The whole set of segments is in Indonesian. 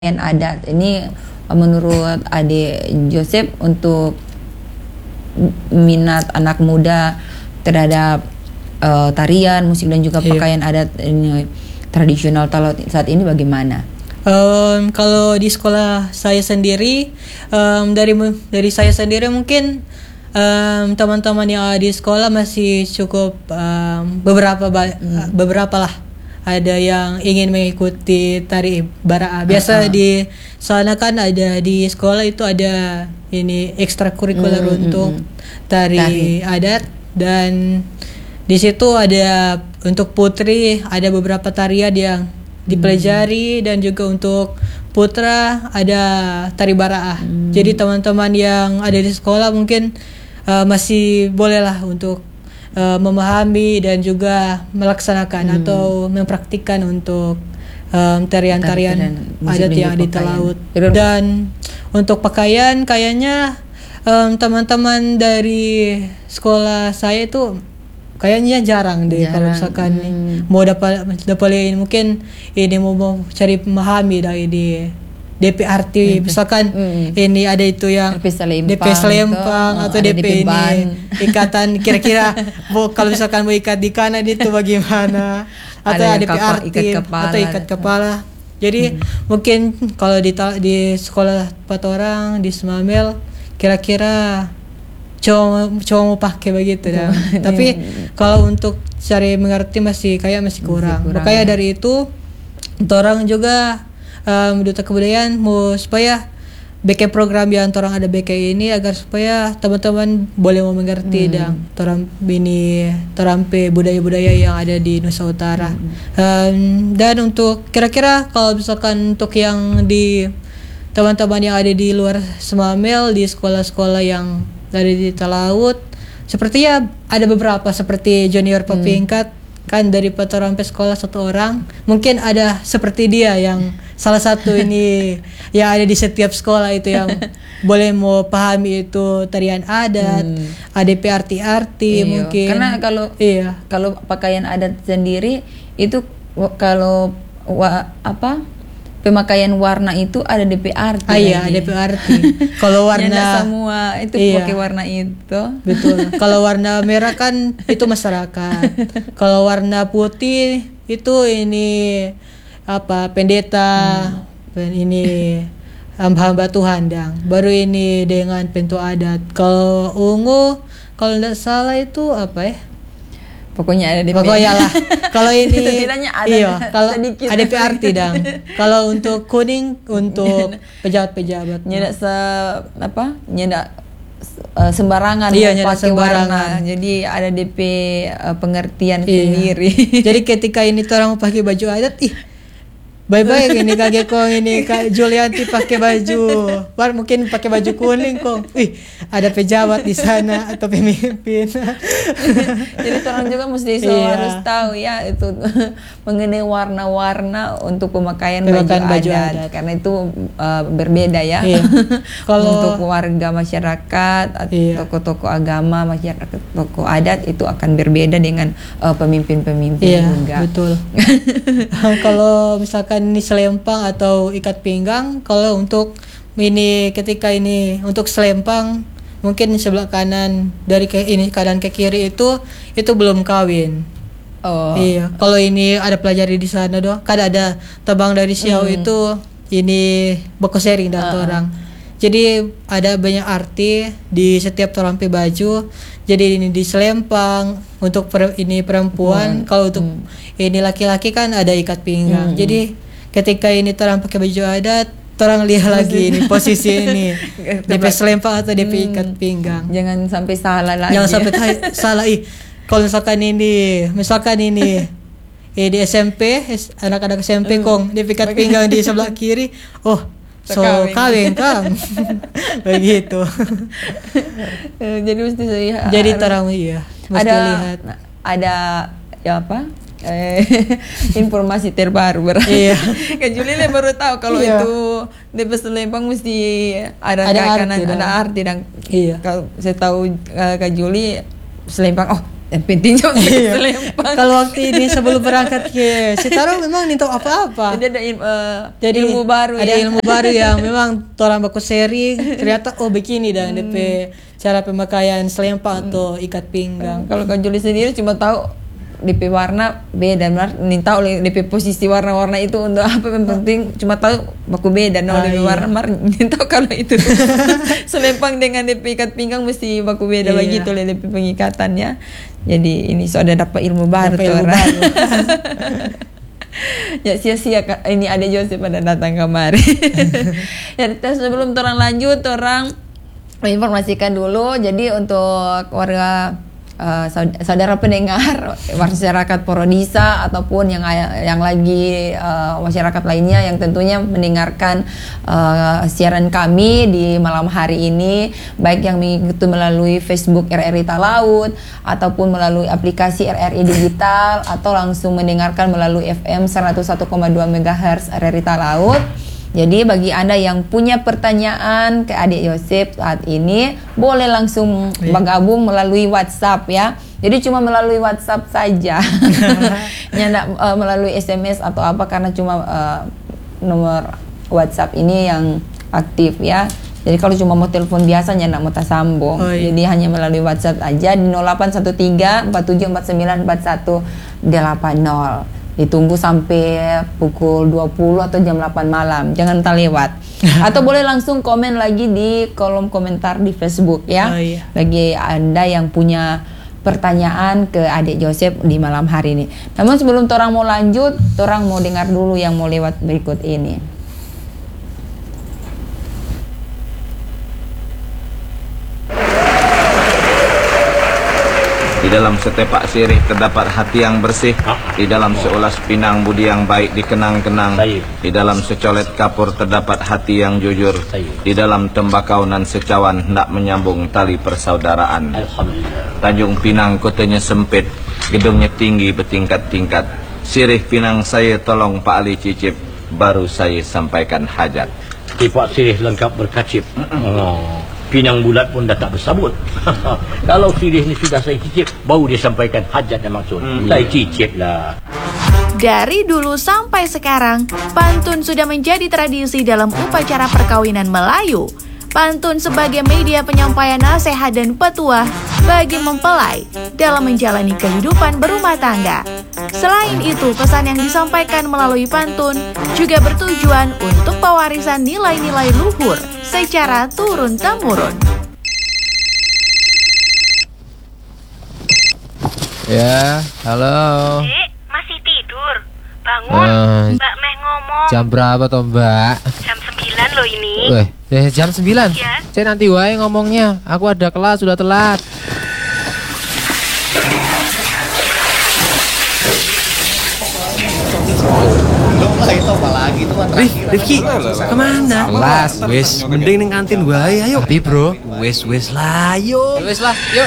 adat ini menurut Ade Joseph untuk minat anak muda terhadap tarian, musik dan juga pakaian adat ini tradisional saat ini bagaimana? Kalau di sekolah saya sendiri, dari saya sendiri mungkin teman-teman yang ada di sekolah masih cukup beberapa lah. Ada yang ingin mengikuti tari Baraa. Biasa di sana kan ada di sekolah itu ada ini ekstrakurikuler untuk tari adat, dan di situ ada untuk putri ada beberapa tarian yang dipelajari, dan juga untuk putra ada tari Baraa. Jadi teman-teman yang ada di sekolah mungkin masih bolehlah untuk memahami dan juga melaksanakan atau mempraktikkan untuk tarian-tarian adat yang ada di laut. Dan untuk pakaian kayaknya teman-teman dari sekolah saya itu kayaknya jarang deh kalau misalkan mau dapat mungkin ini mau cari memahami dari di DPRT misalkan ini ada itu yang DP Selempang atau DP ini ikatan kira-kira kalau misalkan mau ikat di kanan itu bagaimana, atau ada DPRT atau ikat kepala. Jadi mungkin kalau di sekolah 4 orang di Semamel kira-kira cowok mau pakai begitu dah. Tapi kalau untuk cari mengerti masih kurang. Makanya dari itu orang juga Duta Kebudayaan mau supaya bikin program yang orang ada bikin ini agar supaya teman-teman boleh mau mengerti dan terampe budaya-budaya yang ada di Nusa Utara. Dan untuk kira-kira kalau misalkan untuk yang di teman-teman yang ada di luar Semamel di sekolah-sekolah yang dari di Talaut, sepertinya ada beberapa seperti junior Papingkat kan dari Patorampe sekolah 1 orang, mungkin ada seperti dia yang salah satu ini yang ada di setiap sekolah itu yang boleh mau pahami itu tarian adat, ADP arti-arti mungkin. Karena kalau pakaian adat sendiri itu kalau pemakaian warna itu ada DP arti. Iya, DP arti. Kalau warna semua itu pakai warna itu. Betul. Kalau warna merah kan itu masyarakat. Kalau warna putih itu ini pendeta, ini hamba Tuhan dang. Baru ini dengan pintu adat. Kalau ungu kalau tidak salah itu Pokoknya ada DP. Pokoknya lah. Kalau ini ada kalau ada DP arti dang. Kalau untuk kuning untuk pejabat-pejabat. Nyedak sembarangan pakai warna. Jadi ada DP pengertian sendiri. Jadi ketika ini orang mau pakai baju adat, baik-baik ini Kak Gekong ini Kak Julianti pakai baju, mungkin pakai baju kuning kong. Ada pejabat di sana atau pemimpin. Jadi orang juga mesti harus tahu ya itu mengenai warna-warna untuk pemakaian baju adat. Karena itu berbeda ya. Kalau untuk warga masyarakat atau tokoh-tokoh agama, masyarakat tokoh adat itu akan berbeda dengan pemimpin-pemimpin juga. Betul. Kalau misalkan ini selempang atau ikat pinggang, kalau untuk ini ketika ini untuk selempang mungkin sebelah kanan dari kanan ke kiri itu belum kawin. Kalau ini ada pelajari di sana doh, kan ada tabang dari Siau itu ini bokosering dan orang. Jadi ada banyak arti di setiap terampi baju. Jadi ini di selempang untuk ini perempuan, kalau untuk ini laki-laki kan ada ikat pinggang. Jadi ketika ini orang pakai baju adat, orang lihat lagi ini posisi ini DP selempang atau DP ikat pinggang. Jangan sampai salah lagi. Jangan sampai salah. Kalau misalkan ini di SMP, anak-anak SMP kong DP ikat pinggang di sebelah kiri, kawin kang. Begitu. Jadi mesti jadi terang mesti lihat. Ada informasi terbaru berarti. Kak Juli baru tahu kalau itu DP selempang mesti ada arti dan kalau saya tahu Kak Juli selempang yang penting juga selempang. Kalau waktu ini sebelum berangkat ke Sitaro memang nih tahu apa-apa. Jadi ada ilmu baru ada ilmu baru yang memang orang baku sharing. Ternyata begini dan DP cara pemakaian selempang atau ikat pinggang. Kalau Kak Juli sendiri cuma tahu DP warna beda, nih tahu DP posisi warna-warna itu untuk apa, yang penting cuma tahu baku beda. DP warna nih tahu kalau itu selempang dengan DP ikat pinggang mesti baku beda begitu DP pengikatannya. Jadi ini sudah dapat ilmu baru tuh orang. Ya sia-sia ini ada Joseph pada datang kemari. Ya sebelum orang lanjut, orang menginformasikan dulu. Jadi untuk warga saudara pendengar masyarakat Porodisa ataupun yang lagi masyarakat lainnya yang tentunya mendengarkan siaran kami di malam hari ini, baik yang mengikuti melalui Facebook RRI Talaut ataupun melalui aplikasi RRI Digital atau langsung mendengarkan melalui FM 101,2 MHz RRI Talaut. Jadi bagi Anda yang punya pertanyaan ke adik Yosep saat ini, boleh langsung bergabung melalui WhatsApp ya. Jadi cuma melalui WhatsApp saja. Tidak melalui SMS atau apa, karena cuma nomor WhatsApp ini yang aktif ya. Jadi kalau cuma mau telepon biasanya tidak mau tersambung. Jadi hanya melalui WhatsApp aja di 0813 4749 4180. Ditunggu sampai pukul 20 atau jam 8 malam. Jangan terlewat. Atau boleh langsung komen lagi di kolom komentar di Facebook ya. Bagi Anda yang punya pertanyaan ke adik Joseph di malam hari ini. Namun sebelum orang mau lanjut, orang mau dengar dulu yang mau lewat berikut ini. Di dalam setepak sirih terdapat hati yang bersih. Di dalam seulas pinang budi yang baik dikenang-kenang. Di dalam secolet kapur terdapat hati yang jujur. Di dalam tembakau nan secawan hendak menyambung tali persaudaraan. Tanjung Pinang kotanya sempit, gedungnya tinggi bertingkat-tingkat. Sirih Pinang saya tolong Pak Ali cicip, baru saya sampaikan hajat. Tepak sirih lengkap berkacip. Pinang bulat pun dah tak bersabut. Kalau sirih ni sudah saya cicip, baru dia sampaikan hajat dan maksud. Saya cicip lah. Dari dulu sampai sekarang, pantun sudah menjadi tradisi dalam upacara perkawinan Melayu. Pantun sebagai media penyampaian nasihat dan petuah bagi mempelai dalam menjalani kehidupan berumah tangga. Selain itu, pesan yang disampaikan melalui pantun juga bertujuan untuk pewarisan nilai-nilai luhur secara turun-temurun. Ya, halo. Dek, masih tidur? Bangun, Mbak Meh ngomong. Jam berapa toh, Mbak? Jam 9 loh ini. Jam 9? Ya. Saya nanti wae ngomongnya. Aku ada kelas, sudah telat. Rifki, kemana? Kelas, wis. Mending neng kantin wae, ayo. Tapi bro, Wes lah, ayo. wis lah, yuk.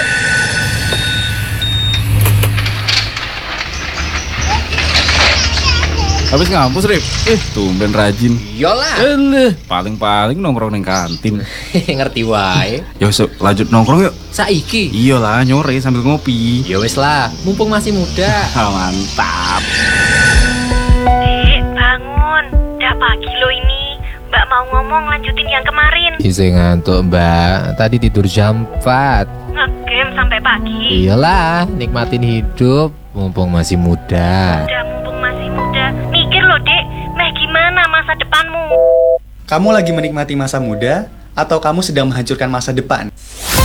Habis ngampus, Rip? Tumben rajin. Iyalah. Paling-paling nongkrong neng kantin. Ngerti wae. Ya wis, lanjut nongkrong yuk. Saiki. Iyalah, nyore sambil ngopi. Ya wis lah, mumpung masih muda. Mantap. Dek, bangun. Udah pagi loh ini. Mbak mau ngomong lanjutin yang kemarin. Isi ngantuk, Mbak. Tadi tidur jam 4. Ngegame sampai pagi. Iyalah, nikmatin hidup mumpung masih muda. Udah mumpung masih muda. Mikir loh, Dek. Meh gimana masa depanmu? Kamu lagi menikmati masa muda atau kamu sedang menghancurkan masa depan?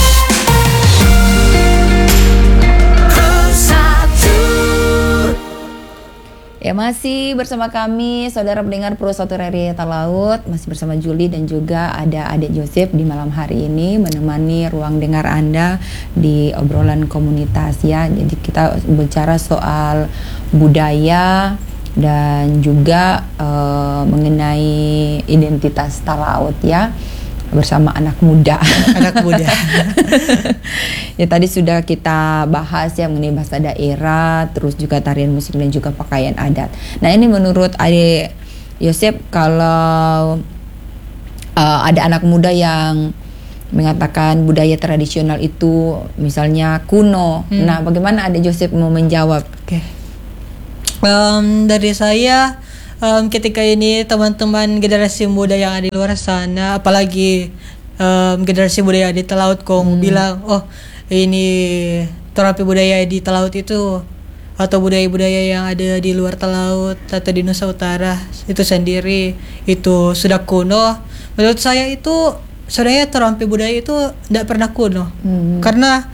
Ya, masih bersama kami saudara pendengar Pro 1 RRI Talaut, masih bersama Juli dan juga ada adik Joseph di malam hari ini menemani ruang dengar Anda di obrolan komunitas ya. Jadi kita bicara soal budaya dan juga mengenai identitas Talaut ya, bersama anak muda. Anak muda. Ya tadi sudah kita bahas ya mengenai bahasa daerah, terus juga tarian musik dan juga pakaian adat. Nah ini menurut adik Yosep, kalau ada anak muda yang mengatakan budaya tradisional itu misalnya kuno. Nah, bagaimana Adik Joseph mau menjawab? Oke. Dari saya, ketika ini teman-teman generasi muda yang ada di luar sana, apalagi generasi budaya di Talaut Kong bilang, oh ini terapi budaya di Talaut itu atau budaya-budaya yang ada di luar Talaut atau di Nusa Utara itu sendiri itu sudah kuno. Menurut saya itu sebenarnya terapi budaya itu tidak pernah kuno, karena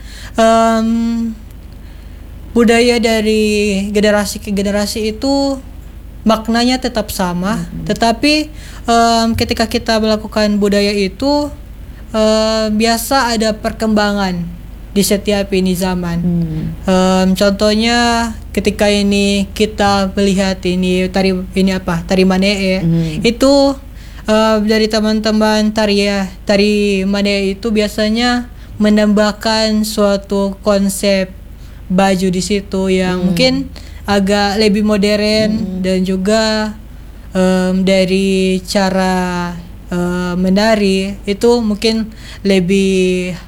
budaya dari generasi ke generasi itu maknanya tetap sama, tetapi ketika kita melakukan budaya itu biasa ada perkembangan di setiap ini zaman. Contohnya ketika ini kita melihat ini tari Manee, itu dari teman-teman tari Manee itu biasanya menambahkan suatu konsep baju di situ yang mungkin agak lebih modern, dan juga dari cara menari itu mungkin lebih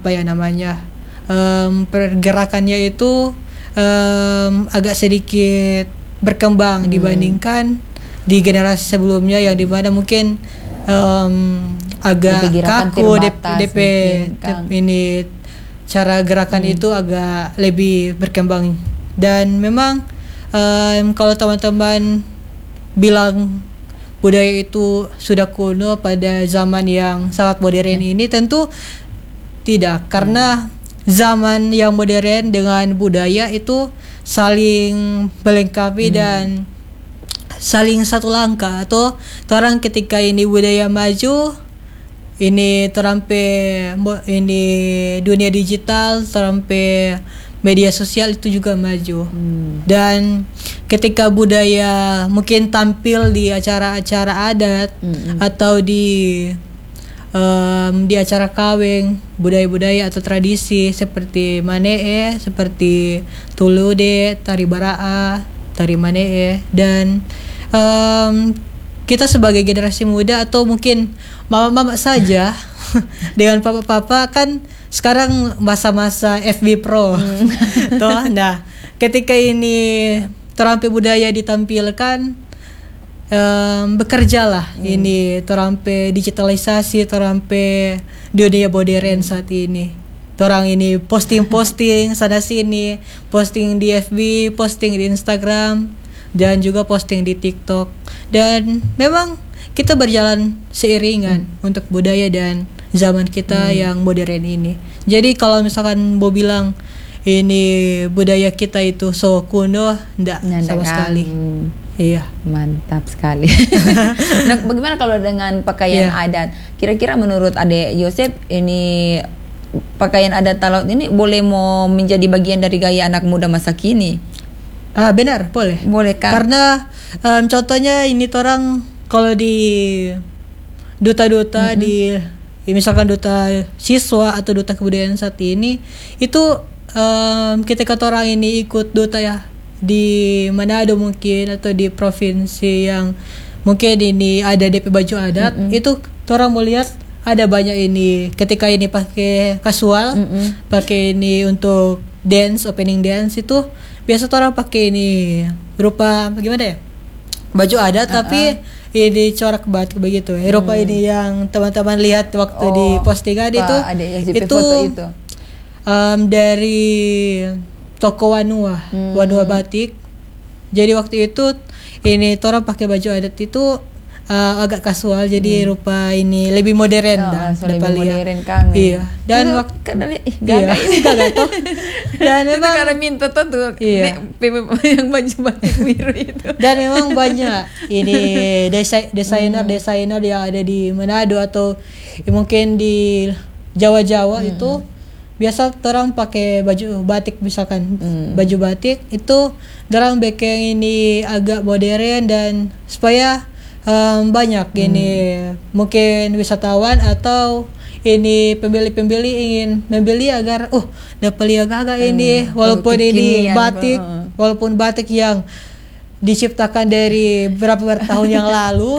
pergerakannya itu agak sedikit berkembang dibandingkan di generasi sebelumnya yang dimana mungkin agak kaku DP ini cara gerakan itu agak lebih berkembang. Dan memang kalau teman-teman bilang budaya itu sudah kuno pada zaman yang sangat modern ini, tentu tidak, karena zaman yang modern dengan budaya itu saling melengkapi dan saling satu langkah. Atau orang ketika ini budaya maju, ini terampe ini dunia digital, terampe media sosial itu juga maju. Dan ketika budaya mungkin tampil di acara-acara adat atau di acara kawin, budaya-budaya atau tradisi seperti Manee, seperti Tulude, tari Baraa, tari Manee, dan kita sebagai generasi muda atau mungkin mama-mama saja dengan papa-papa kan sekarang masa-masa FB Pro. Toh, nah, ketika ini terampi budaya ditampilkan, bekerjalah ini terampe digitalisasi, terampe dunia modern saat ini. Orang ini posting sana sini, posting di FB, posting di Instagram, dan juga posting di TikTok. Dan memang kita berjalan seiringan untuk budaya dan zaman kita yang modern ini. Jadi kalau misalkan mau bilang ini budaya kita itu so kuno, enggak sama sekali. Iya, mantap sekali. Nah, bagaimana kalau dengan pakaian adat? Kira-kira menurut Adek Joseph ini pakaian adat Talaut ini boleh mau menjadi bagian dari gaya anak muda masa kini? Benar, boleh. Boleh kan? Karena contohnya ini orang kalau di duta-duta di misalkan duta siswa atau duta kebudayaan saat ini itu ketika orang ini ikut duta ya di Manado mungkin atau di provinsi yang mungkin ini ada DP baju adat, itu orang mau lihat ada banyak ini ketika ini pakai kasual, pakai ini untuk dance, opening dance, itu biasa orang pakai ini berupa bagaimana ya, baju adat tapi ini corak batik begitu. Eropa ini yang teman-teman lihat waktu di postingan itu dari toko Wanua Batik. Jadi waktu itu ini orang pakai baju adat itu agak kasual, jadi rupa ini lebih modern lebih modern kan. Iya. Dan waktu dan memang karena minta tuh yang baju batik biru itu. Dan memang banyak ini desainer yang ada di Manado atau mungkin di Jawa itu biasa orang pakai baju batik, misalkan baju batik itu orang bikin ini agak modern dan supaya banyak ini mungkin wisatawan atau ini pembeli-pembeli ingin membeli agar dapat agak ini walaupun ini batik, walaupun batik yang diciptakan dari berapa tahun yang lalu,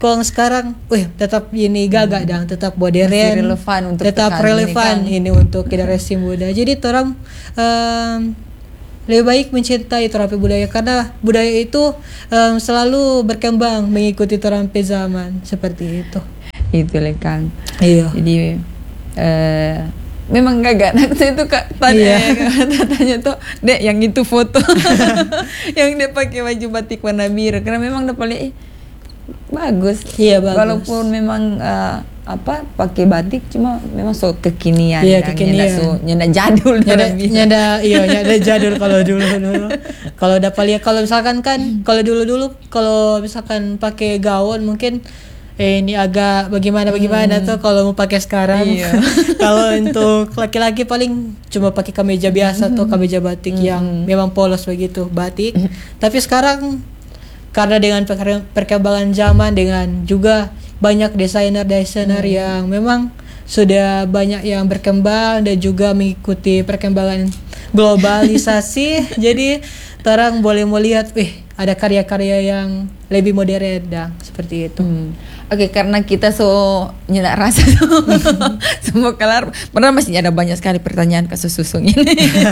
kalau sekarang, tetap ini gagah dan tetap modern, Masih relevan untuk tetap sekarang relevan ini ini untuk generasi muda. Jadi orang lebih baik mencintai terapi budaya karena budaya itu selalu berkembang mengikuti terapi zaman seperti itu. Itu lah Kang. Iya. Jadi memang gagak saya itu Kak tanya tuh Dek yang itu foto yang dia pakai baju batik warna biru karena memang udah paling bagus. Iya, bagus. Walaupun memang pakai batik cuma memang so kekinian. Iya, kekinian. Nyanda jadul nyanda jadul kalau dulu. Kalau udah paling kalau misalkan kan kalau dulu kalau misalkan pakai gaun mungkin ini agak bagaimana tuh kalau mau pakai sekarang. Iya. Kalau untuk laki-laki paling cuma pakai kemeja biasa tuh kemeja batik yang memang polos begitu batik. Tapi sekarang karena dengan perkembangan zaman dengan juga banyak desainer yang memang sudah banyak yang berkembang dan juga mengikuti perkembangan globalisasi. Jadi orang boleh melihat ada karya-karya yang lebih modern dan seperti itu. Oke, karena kita nyedak rasa semua kelar, padahal masih ada banyak sekali pertanyaan kasus susung ini.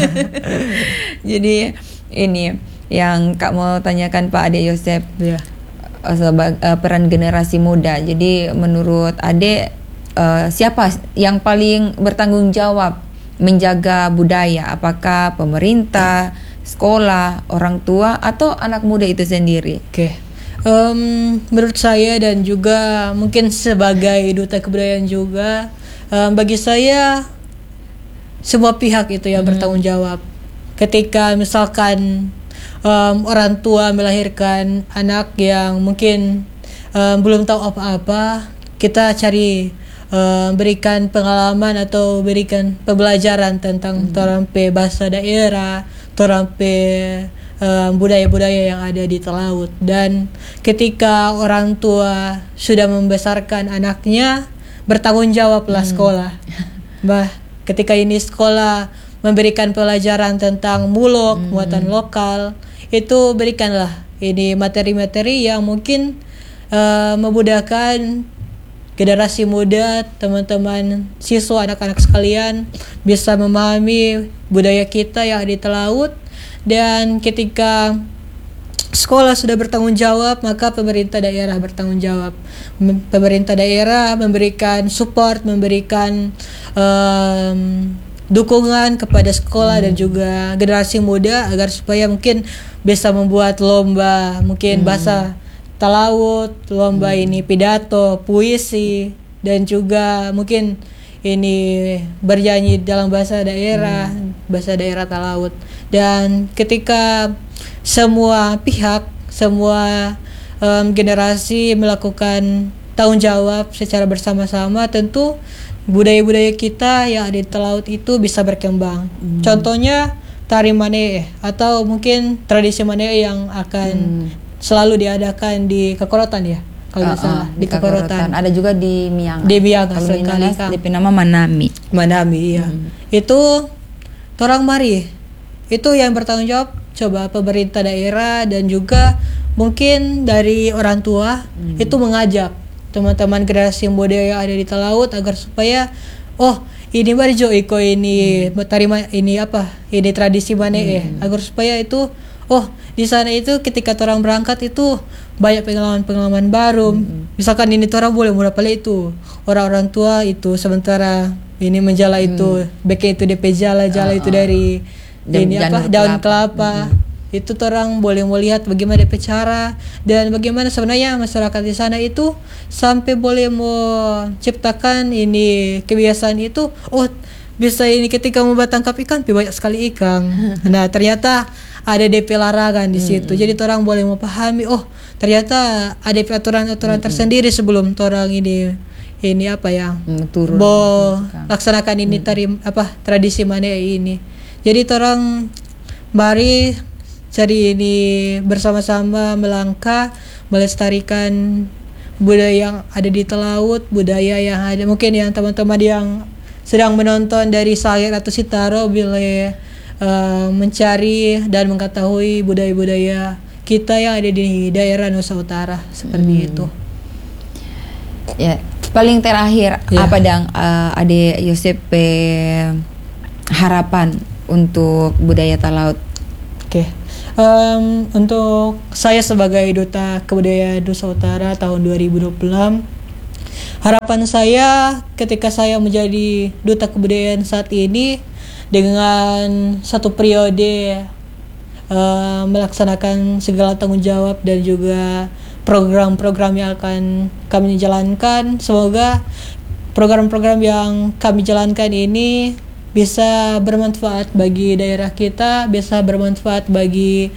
Jadi ini yang Kak mau tanyakan Pak Ade Yosep, peran generasi muda. Jadi menurut Ade siapa yang paling bertanggung jawab menjaga budaya? Apakah pemerintah, sekolah, orang tua, atau anak muda itu sendiri? Oke. Menurut saya dan juga mungkin sebagai duta kebudayaan juga, bagi saya semua pihak itu yang bertanggung jawab. Ketika misalkan orang tua melahirkan anak yang mungkin belum tahu apa-apa, kita cari berikan pengalaman atau berikan pembelajaran tentang torampe bahasa daerah, torampe budaya-budaya yang ada di Talaut. Dan ketika orang tua sudah membesarkan anaknya, bertanggung jawablah sekolah. Ketika ini sekolah memberikan pelajaran tentang mulok, muatan lokal, itu berikanlah ini materi-materi yang mungkin memudahkan generasi muda, teman-teman siswa, anak-anak sekalian bisa memahami budaya kita yang ada di Talaut. Dan ketika sekolah sudah bertanggung jawab, maka pemerintah daerah bertanggung jawab. Pemerintah daerah memberikan support, memberikan dukungan kepada sekolah dan juga generasi muda agar supaya mungkin bisa membuat lomba mungkin bahasa Talaut, lomba ini pidato, puisi, dan juga mungkin ini bernyanyi dalam bahasa daerah Talaut. Dan ketika semua pihak, semua generasi melakukan tanggung jawab secara bersama-sama, tentu budaya-budaya kita yang ada di Talaut itu bisa berkembang. Contohnya tari Mane atau mungkin tradisi Mane yang akan selalu diadakan di Kekorotan ya. Kalau nggak salah di Kekorotan. Ada juga di Miangas. Di Miangas kalau sekali. DP nama Manami. Iya. Itu torang mari. Itu yang bertanggung jawab coba pemerintah daerah dan juga mungkin dari orang tua itu mengajak teman-teman generasi muda yang ada di Talaut agar supaya ini Barjo iko ini tari ini ini tradisi mana agar supaya itu di sana itu ketika orang berangkat itu banyak pengalaman baru. Misalkan ini orang boleh mudah pale itu orang-orang tua itu sementara ini menjala itu beke itu DP jala itu dari ini daun kelapa. Itu orang boleh melihat bagaimana DP cara dan bagaimana sebenarnya masyarakat di sana itu sampai boleh mau ciptakan ini kebiasaan itu bisa ini ketika mau tangkap ikan banyak sekali ikan. Nah ternyata ada DP larangan di situ. Jadi orang boleh memahami ternyata ada DP aturan-aturan tersendiri sebelum orang ini turun laksanakan ini tradisi mana ini. Jadi orang mari cari ini bersama-sama melangkah melestarikan budaya yang ada di Talaut, budaya yang ada mungkin yang teman-teman yang sedang menonton dari Sangir atau Sitaro boleh mencari dan mengetahui budaya-budaya kita yang ada di daerah Nusa Utara seperti itu. Ya, paling terakhir Ya. apa dang Ade Yosep harapan untuk budaya Talaut? Oke. Untuk saya sebagai Duta Kebudayaan Nusa Utara tahun 2026, harapan saya ketika saya menjadi Duta Kebudayaan saat ini dengan satu periode melaksanakan segala tanggung jawab dan juga program-program yang akan kami jalankan. Semoga program-program yang kami jalankan ini bisa bermanfaat bagi daerah kita, bisa bermanfaat bagi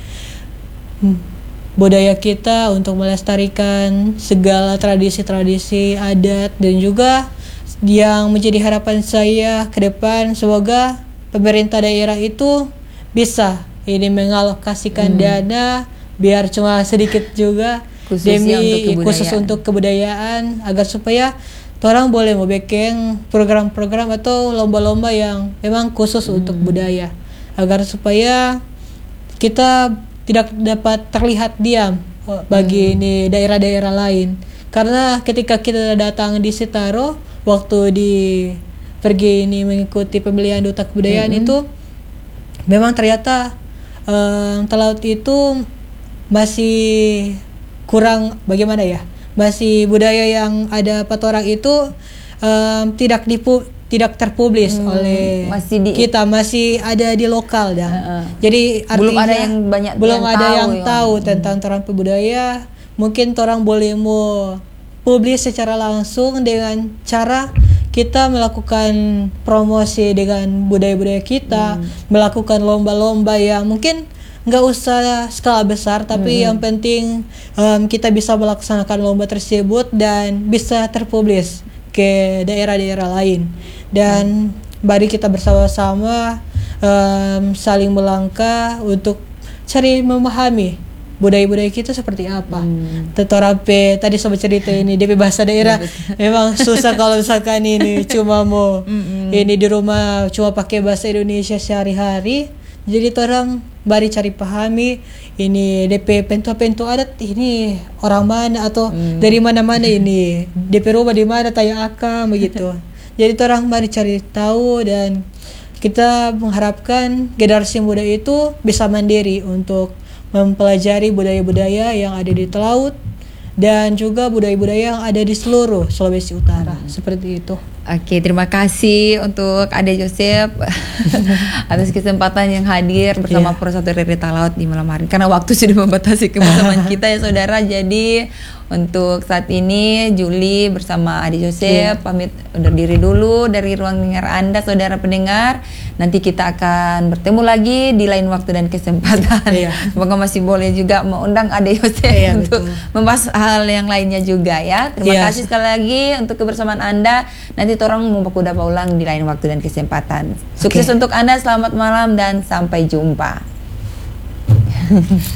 budaya kita untuk melestarikan segala tradisi-tradisi adat, dan juga yang menjadi harapan saya ke depan, semoga pemerintah daerah itu bisa ini mengalokasikan dana biar cuma sedikit juga khusus untuk kebudayaan, agar supaya orang boleh mau bikin program-program atau lomba-lomba yang memang khusus untuk budaya, agar supaya kita tidak dapat terlihat diam bagi ini daerah-daerah lain. Karena ketika kita datang di Sitaro, waktu pergi ini mengikuti pemilihan Duta Kebudayaan itu, memang ternyata Talaut itu masih kurang, bagaimana ya, masih budaya yang ada patorang itu tidak terpublis oleh kita, masih ada di lokal dan jadi artinya belum ada yang tahu tentang torang budaya. Mungkin orang boleh mau publis secara langsung dengan cara kita melakukan promosi dengan budaya-budaya kita, melakukan lomba-lomba yang mungkin nggak usah skala besar, tapi yang penting kita bisa melaksanakan lomba tersebut dan bisa terpublis ke daerah-daerah lain. Dan mari kita bersama-sama saling melangkah untuk cari memahami budaya-budaya kita seperti apa. Tetorape tadi sobat cerita ini DP bahasa daerah memang susah kalau misalkan ini cuma mau ini di rumah cuma pakai bahasa Indonesia sehari-hari. Jadi orang mari cari pahami ini DP pentua-pentua adat ini orang mana atau dari mana-mana ini DP rumah di mana tayang akam begitu. Jadi orang mari cari tahu, dan kita mengharapkan generasi muda itu bisa mandiri untuk mempelajari budaya-budaya yang ada di Talaut dan juga budaya-budaya yang ada di seluruh Sulawesi Utara. Seperti itu. Oke, terima kasih untuk Ade Joseph atas kesempatan yang hadir bersama Pro 1 RRI Talaut di malam hari. Karena waktu sudah membatasi kebersamaan kita ya saudara. Jadi untuk saat ini Juli bersama Ade Joseph pamit undur diri dulu dari ruang dengar Anda saudara pendengar. Nanti kita akan bertemu lagi di lain waktu dan kesempatan. Semoga masih boleh juga mengundang Ade Joseph untuk membahas hal yang lainnya juga ya. Terima kasih sekali lagi untuk kebersamaan Anda. Nanti orang mau udah ulang di lain waktu dan kesempatan. Sukses untuk Anda, selamat malam dan sampai jumpa.